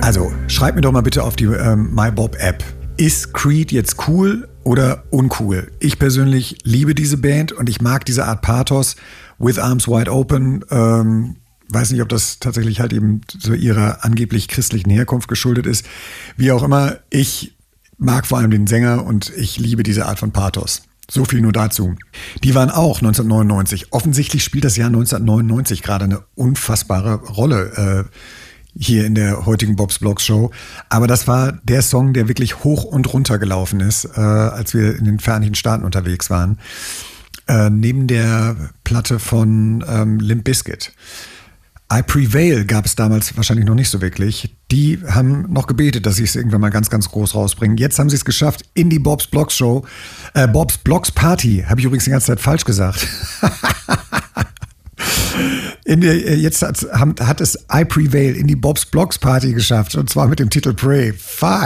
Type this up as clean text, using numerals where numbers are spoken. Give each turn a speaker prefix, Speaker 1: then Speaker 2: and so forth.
Speaker 1: Also, schreib mir doch mal bitte auf die MyBob-App. Ist Creed jetzt cool oder uncool? Ich persönlich liebe diese Band und ich mag diese Art Pathos. With Arms Wide Open. Weiß nicht, ob das tatsächlich halt eben so ihrer angeblich christlichen Herkunft geschuldet ist. Wie auch immer, ich mag vor allem den Sänger und ich liebe diese Art von Pathos. So viel nur dazu. Die waren auch 1999. Offensichtlich spielt das Jahr 1999 gerade eine unfassbare Rolle hier in der heutigen Bob's Blogs Show. Aber das war der Song, der wirklich hoch und runter gelaufen ist, als wir in den Vereinigten Staaten unterwegs waren. Neben der Platte von Limp Bizkit. I Prevail gab es damals wahrscheinlich noch nicht so wirklich. Die haben noch gebetet, dass sie es irgendwann mal ganz, ganz groß rausbringen. Jetzt haben sie es geschafft in die Bob's Blogs Show. Bob's Blogs Party, habe ich übrigens die ganze Zeit falsch gesagt. Jetzt hat es I Prevail in die Bob's Blogs Party geschafft. Und zwar mit dem Titel Pray. Fuck.